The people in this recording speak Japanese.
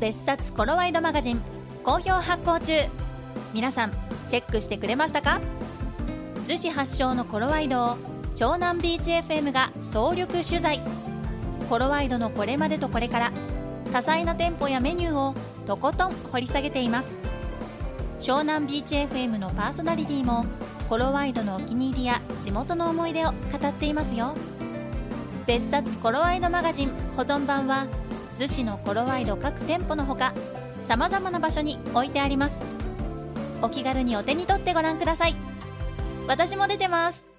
別冊コロワイドマガジン好評発行中。皆さんチェックしてくれましたか？逗子発祥のコロワイドを湘南ビーチ FM が総力取材。コロワイドのこれまでとこれから、多彩な店舗やメニューをとことん掘り下げています。湘南ビーチ FM のパーソナリティもコロワイドのお気に入りや地元の思い出を語っていますよ。別冊コロワイドマガジン保存版は逗子のコロワイド各店舗のほか、さまざまな場所に置いてあります。お気軽にお手に取ってご覧ください。私も出てます。